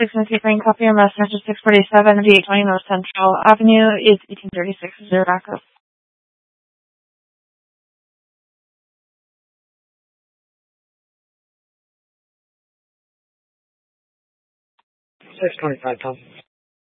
6 North Green Copy and Message 647 of 820 North Central Avenue is 1836 Zero Backup. 625, Tom.